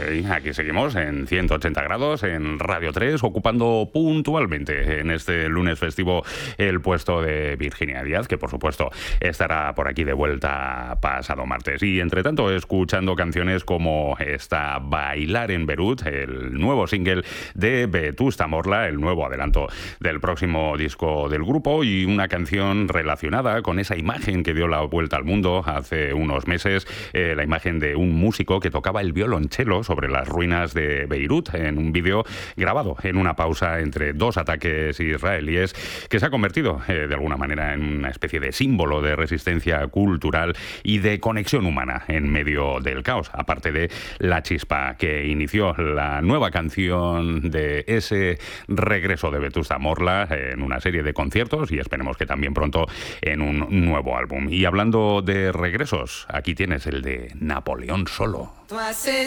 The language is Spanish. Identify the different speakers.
Speaker 1: Aquí seguimos en 180 grados, en Radio 3, ocupando puntualmente en este lunes festivo el puesto de Virginia Díaz, que por supuesto estará por aquí de vuelta pasado martes. Y entre tanto, escuchando canciones como esta Bailar en Beirut, el nuevo single de Vetusta Morla, el nuevo adelanto del próximo disco del grupo, y una canción relacionada con esa imagen que dio la vuelta al mundo hace unos meses, la imagen de un músico que tocaba el violonchelo sobre las ruinas de Beirut en un vídeo grabado en una pausa entre dos ataques israelíes, que se ha convertido de alguna manera en una especie de símbolo de resistencia cultural y de conexión humana en medio del caos, aparte de la chispa que inició la nueva canción de ese regreso de Vetusta Morla en una serie de conciertos, y esperemos que también pronto en un nuevo álbum. Y hablando de regresos, aquí tienes el de Napoleón Solo.